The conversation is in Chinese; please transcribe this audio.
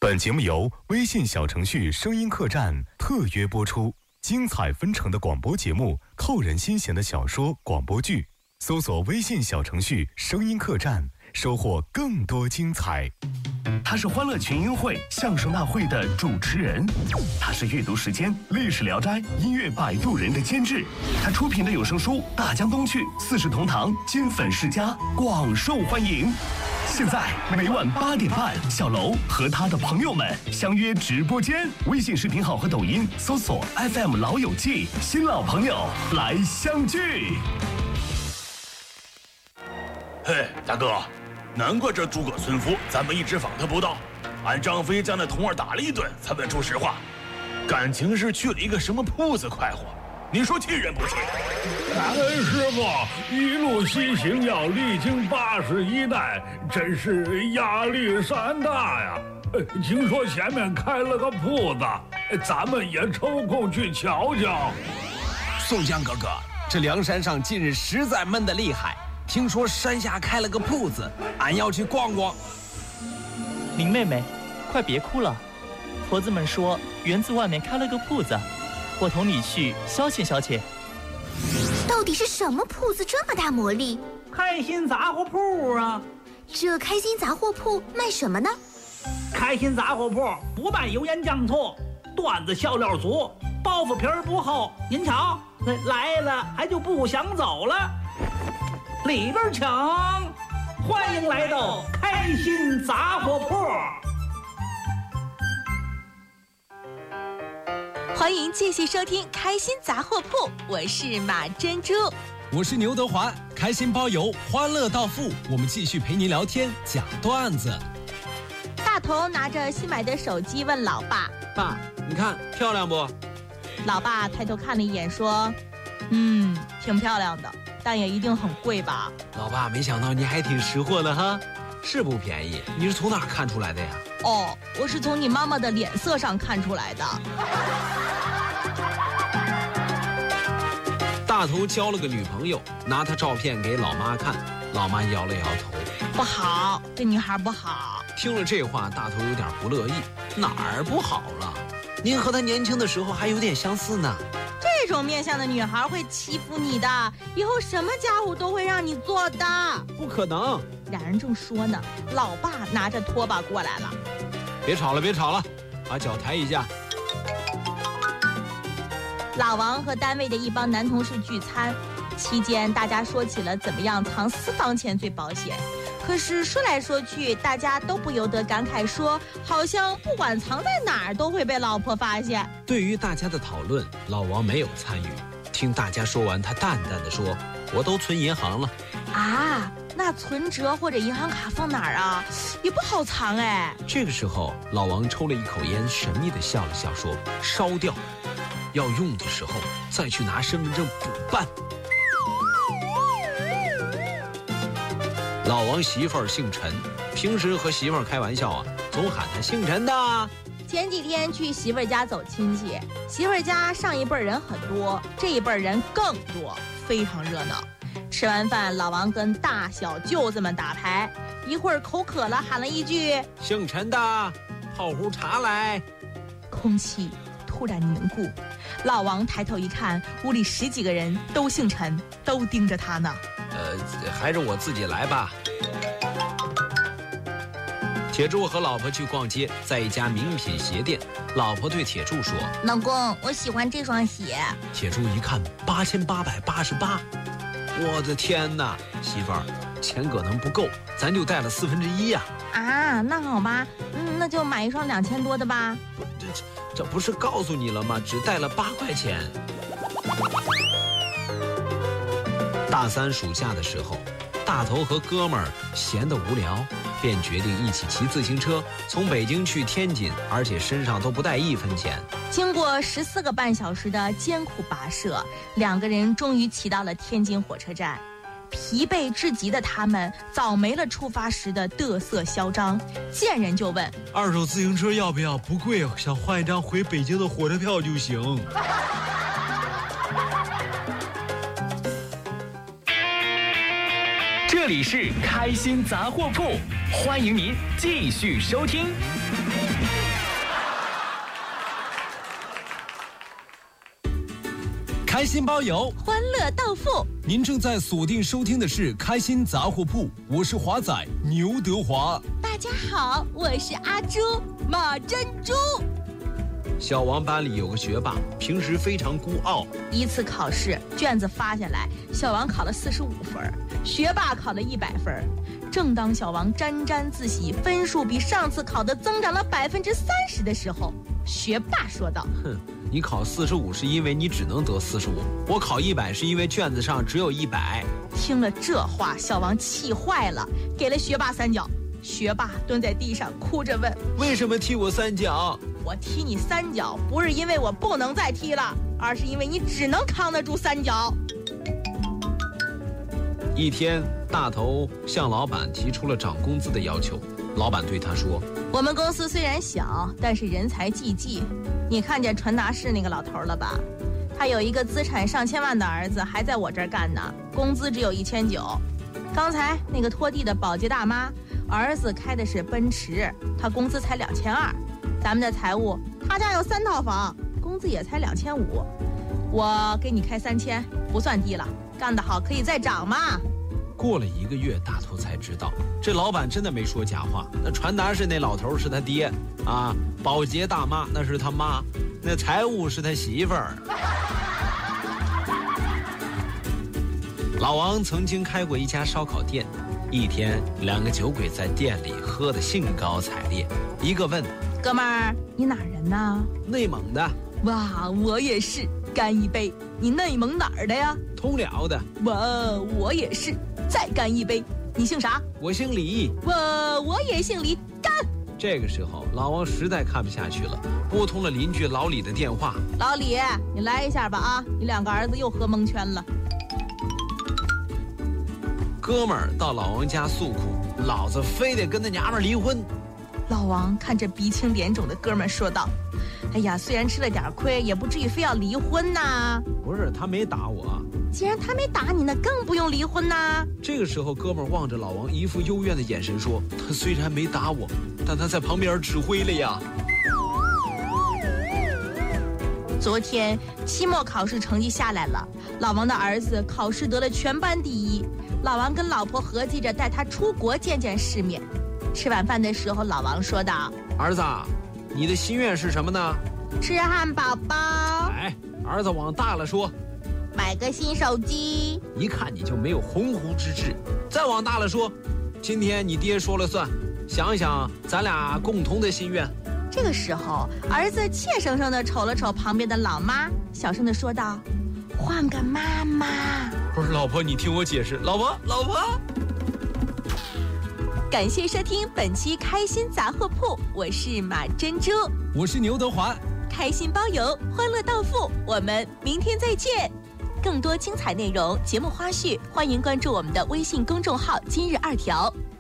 本节目由微信小程序声音客栈特约播出，精彩纷呈的广播节目，扣人心弦的小说、广播剧，搜索微信小程序声音客栈，收获更多精彩。 他是欢乐群英会相声大会的主持人，他是阅读时间历史聊斋音乐摆渡人的监制，他出品的有声书《大江东去》四世同堂金粉世家广受欢迎。现在每晚8点半，小楼和他的朋友们相约直播间，微信视频号和抖音搜索 FM 老友记，新老朋友来相聚。 嘿，大哥，难怪这诸葛孙夫咱们一直访他不到，俺张飞将那童儿打了一顿才问出实话，感情是去了一个什么铺子快活，你说气人不气？ 感恩师傅一路西行，要历经81代，真是压力山大呀。听说前面开了个铺子，咱们也抽空去瞧瞧。 宋江哥哥，这梁山上近日实在闷得厉害，听说山下开了个铺子，俺要去逛逛。 林妹妹，快别哭了，婆子们说园子外面开了个铺子，我同你去消遣消遣。 到底是什么铺子这么大魔力？ 开心杂货铺啊！ 这开心杂货铺卖什么呢？ 开心杂货铺不卖油盐酱醋，段子笑料足，包袱皮儿不厚。您瞧，来了还就不想走了。里边请，欢迎来到开心杂货铺。 欢迎继续收听开心杂货铺，我是马珍珠， 我是牛德华，开心包邮，欢乐到付，我们继续陪您聊天讲段子。 大头拿着新买的手机问老爸： 爸，你看漂亮不？ 老爸抬头看了一眼说：挺漂亮的，但也一定很贵吧？ 老爸，没想到你还挺识货的哈，是不便宜。你是从哪儿看出来的呀？ 哦，我是从你妈妈的脸色上看出来的。 大头交了个女朋友，拿她照片给老妈看，老妈摇了摇头， 不好，这女孩不好。 听了这话，大头有点不乐意，哪儿不好了？您和她年轻的时候还有点相似呢。 这种面相的女孩会欺负你的，以后什么家务都会让你做的。 不可能。 俩人正说呢，老爸拿着拖把过来了。 别吵了，别吵了，把脚抬一下。 老王和单位的一帮男同事聚餐，期间大家说起了怎么样藏私房钱最保险。可是说来说去，大家都不由得感慨说，好像不管藏在哪儿都会被老婆发现。 对于大家的讨论，老王没有参与。听大家说完，他淡淡的说：“我都存银行了。” 啊，那存折或者银行卡放哪儿啊？也不好藏哎。 这个时候，老王抽了一口烟，神秘的笑了笑，说：“烧掉，要用的时候再去拿身份证补办。”老王媳妇儿姓陈，平时和媳妇儿开玩笑啊，总喊他姓陈的。 前几天去媳妇儿家走亲戚，媳妇儿家上一辈人很多，这一辈人更多，非常热闹。吃完饭，老王跟大小舅子们打牌，一会儿口渴了，喊了一句：“ 姓陈的，泡壶茶来。” 空气突然凝固，老王抬头一看，屋里10几个人都姓陈，都盯着他呢。 还是我自己来吧。铁柱和老婆去逛街，在一家名品鞋店，老婆对铁柱说：“ 老公，我喜欢这双鞋。” 铁柱一看8888，我的天哪！媳妇儿，钱可能不够，咱就带了1/4呀。 啊，那好吧，那就买一双2000多的吧。 不，这不是告诉你了吗？只带了8块钱。大3暑假的时候，大头和哥们儿闲得无聊，便决定一起骑自行车从北京去天津，而且身上都不带1分钱。 经过14个半小时的艰苦跋涉，2个人终于骑到了天津火车站。疲惫至极的他们早没了出发时的得瑟嚣张，见人就问：“ 二手自行车要不要？不贵，想换一张回北京的火车票就行。” 这里是开心杂货铺，欢迎您继续收听。 开心包邮， 欢乐到付。 您正在锁定收听的是开心杂货铺，我是华仔牛德华。 大家好，我是阿朱马珍珠。 小王班里有个学霸，平时非常孤傲。 一次考试卷子发下来，小王考了45分，学霸考了100分。正当小王沾沾自喜，分数比上次考的增长了30%的时候，学霸说道：“ 哼，你考45是因为你只能得45，我考100是因为卷子上只有100。” 听了这话，小王气坏了，给了学霸3脚。学霸蹲在地上哭着问：“ 为什么踢我3脚？” 我踢你3脚，不是因为我不能再踢了，而是因为你只能扛得住3脚。 一天，大头向老板提出了涨工资的要求。老板对他说：“ 我们公司虽然小，但是人才济济。你看见传达室那个老头了吧？他有一个资产上千万的儿子，还在我这儿干呢，工资只有1900。刚才那个拖地的保洁大妈，儿子开的是奔驰，他工资才2200。咱们的财务，他家有3套房，工资也才2500。我给你开3000，不算低了，干得好可以再涨嘛。” 过了1个月，大头才知道，这老板真的没说假话。那传达室那老头是他爹啊，保洁大妈那是他妈，那财务是他媳妇儿。老王曾经开过一家烧烤店，一天2个酒鬼在店里喝得兴高采烈，一个问：“ 哥们儿，你哪人呢？”“ 内蒙的。”“ 哇，我也是，干一杯。你内蒙哪儿的呀？”“ 通辽的。”“ 哇，我也是，再干一杯。你姓啥？”“ 我姓李。”“ 我也姓李，干！” 这个时候，老王实在看不下去了，拨通了邻居老李的电话：“ 老李，你来一下吧啊！你2个儿子又喝蒙圈了。” 哥们儿到老王家诉苦，老子非得跟他娘们离婚。 老王看着鼻青脸肿的哥们儿说道：“哎呀，虽然吃了点亏，也不至于非要离婚呐。”“ 不是，他没打我。”“ 既然他没打你，那更不用离婚呐。” 这个时候，哥们儿望着老王一副幽怨的眼神说：“他虽然没打我，但他在旁边指挥了呀。” 昨天期末考试成绩下来了，老王的儿子考试得了全班第1。老王跟老婆合计着带他出国见见世面。吃晚饭的时候，老王说道：“ 儿子，你的心愿是什么呢？”“ 吃汉堡包。”“ 哎，儿子往大了说。”“ 买个新手机。”“ 一看你就没有鸿鹄之志。”“再往大了说，今天你爹说了算，想想咱俩共同的心愿。” 这个时候，儿子怯生生地瞅了瞅旁边的老妈，小声地说道：“换个妈妈。”“ 不是，老婆，你听我解释。老婆。” 感谢收听本期开心杂货铺，我是马珍珠， 我是牛德华。 开心包邮，欢乐到付，我们明天再见。更多精彩内容、节目花絮，欢迎关注我们的微信公众号“今日2条”。